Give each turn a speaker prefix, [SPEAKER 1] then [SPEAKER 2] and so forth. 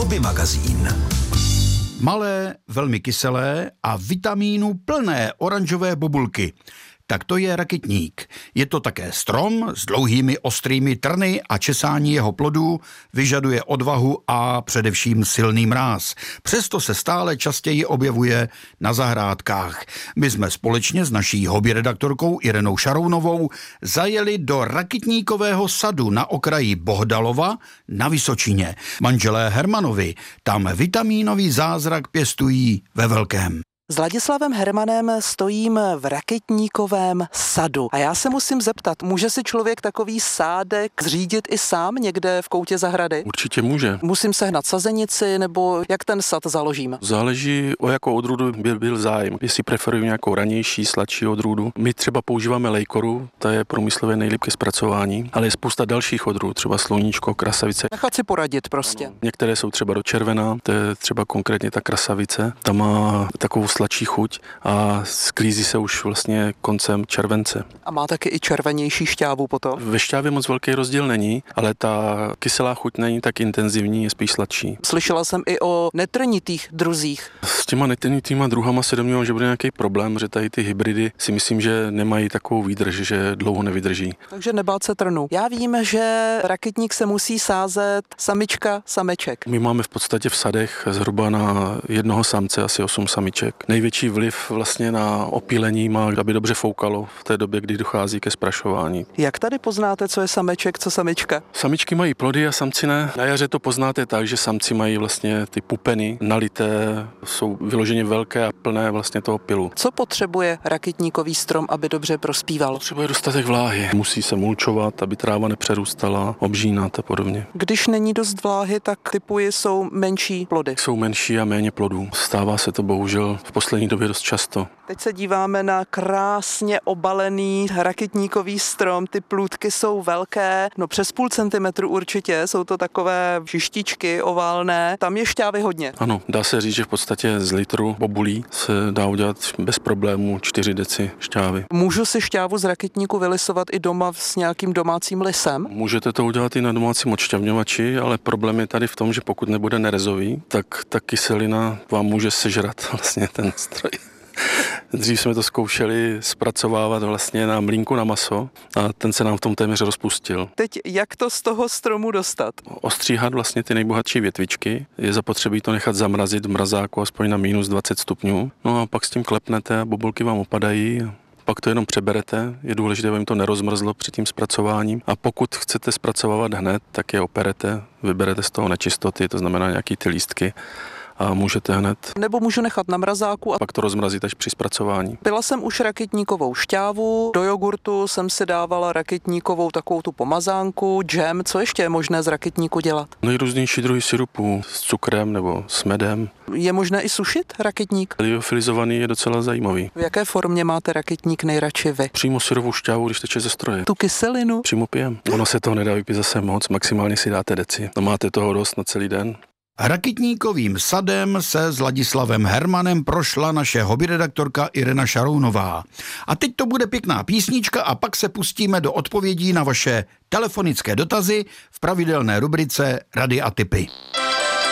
[SPEAKER 1] Hobby magazín.
[SPEAKER 2] Malé, velmi kyselé a vitamínu plné oranžové bobulky. Tak to je rakitník. Je to také strom s dlouhými ostrými trny a česání jeho plodů vyžaduje odvahu a především silný mráz. Přesto se stále častěji objevuje na zahrádkách. My jsme společně s naší hobby redaktorkou Irenou Šarounovou zajeli do rakitníkového sadu na okraji Bohdalova na Vysočině. Manželé Hermanovi tam vitamínový zázrak pěstují ve velkém.
[SPEAKER 3] S Ladislavem Hermanem stojím v rakitníkovém sadu. A já se musím zeptat, může si člověk takový sádek zřídit i sám někde v koutě zahrady?
[SPEAKER 4] Určitě může.
[SPEAKER 3] Musím sehnat sazenici, nebo jak ten sad založím?
[SPEAKER 4] Záleží, o jakou odrůdu by byl zájem. Jestli preferují nějakou ranější, sladší odrůdu. My třeba používáme lejkoru, ta je průmyslově nejlíp ke zpracování, ale je spousta dalších odrůd, třeba sluníčko, krasavice.
[SPEAKER 3] Nechat si poradit prostě.
[SPEAKER 4] Některé jsou třeba do červená, to je třeba konkrétně ta krasavice. Ta má takovou sladší chuť a sklízí se už vlastně koncem července.
[SPEAKER 3] A má taky i červenější šťávu potom?
[SPEAKER 4] Ve šťávě moc velký rozdíl není, ale ta kyselá chuť není tak intenzivní, je spíš sladší.
[SPEAKER 3] Slyšela jsem i o netrnitých druzích.
[SPEAKER 4] S těma netrnitýma druhama se domnívám, že bude nějaký problém, že tady ty hybridy si myslím, že nemají takovou výdrž, že dlouho nevydrží.
[SPEAKER 3] Takže nebát se trnu. Já vím, že rakitník se musí sázet samička, sameček.
[SPEAKER 4] My máme v podstatě v sadech zhruba na jednoho samce asi 8 samiček. Největší vliv vlastně na opílení má, aby dobře foukalo v té době, kdy dochází ke sprašování.
[SPEAKER 3] Jak tady poznáte, co je sameček, co samička?
[SPEAKER 4] Samičky mají plody a samci ne. Na jaře to poznáte tak, že samci mají vlastně ty pupeny nalité, jsou vyloženě velké a plné vlastně toho pylu.
[SPEAKER 3] Co potřebuje rakitníkový strom, aby dobře prospíval?
[SPEAKER 4] Potřebuje dostatek vláhy. Musí se mulčovat, aby tráva nepřerůstala, obžínat a podobně.
[SPEAKER 3] Když není dost vláhy, tak typuji jsou menší plody.
[SPEAKER 4] Jsou menší a méně plodů. Stává se to bohužel v poslední době dost často.
[SPEAKER 3] Teď se díváme na krásně obalený rakitníkový strom. Ty plůdky jsou velké, no přes půl centimetru určitě. Jsou to takové šištičky oválné. Tam je šťávy hodně.
[SPEAKER 4] Ano, dá se říct, že v podstatě z litru bobulí se dá udělat bez problémů 4 deci šťávy.
[SPEAKER 3] Můžu si šťávu z rakitníku vylisovat i doma s nějakým domácím lisem?
[SPEAKER 4] Můžete to udělat i na domácím odšťavňovači, ale problém je tady v tom, že pokud nebude nerezový, tak ta kyselina vám může sežrat vlastně ten stroj. Dřív jsme to zkoušeli zpracovávat vlastně na mlýnku na maso a ten se nám v tom téměř rozpustil.
[SPEAKER 3] Teď jak to z toho stromu dostat?
[SPEAKER 4] Ostříhat vlastně ty nejbohatší větvičky, je zapotřebí to nechat zamrazit v mrazáku aspoň na minus 20 stupňů. No a pak s tím klepnete a bobulky vám opadají. Pak to jenom přeberete, je důležité, aby jim to nerozmrzlo před tím zpracováním. A pokud chcete zpracovávat hned, tak je operete, vyberete z toho nečistoty, to znamená nějaký ty lístky, a můžete hned.
[SPEAKER 3] Nebo můžu nechat na mrazáku a
[SPEAKER 4] pak to rozmrazit až při zpracování.
[SPEAKER 3] Pila jsem už rakitníkovou šťávu, do jogurtu jsem si dávala rakitníkovou takovou tu pomazánku, džem. Co ještě je možné z rakitníku dělat?
[SPEAKER 4] Nejrůznější druhy sirupů s cukrem nebo s medem.
[SPEAKER 3] Je možné i sušit rakitník?
[SPEAKER 4] Liofilizovaný je docela zajímavý.
[SPEAKER 3] V jaké formě máte rakitník nejradši vy?
[SPEAKER 4] Přímo syrovou šťávu, když teče ze stroje.
[SPEAKER 3] Tu kyselinu?
[SPEAKER 4] Přímo pijem. Ono se toho nedá vypít zase moc, maximálně si dáte deci. No máte toho dost na celý den.
[SPEAKER 2] Rakitníkovým sadem se s Ladislavem Hermanem prošla naše hobby redaktorka Irena Šarounová. A teď to bude pěkná písnička a pak se pustíme do odpovědí na vaše telefonické dotazy v pravidelné rubrice Rady a tipy.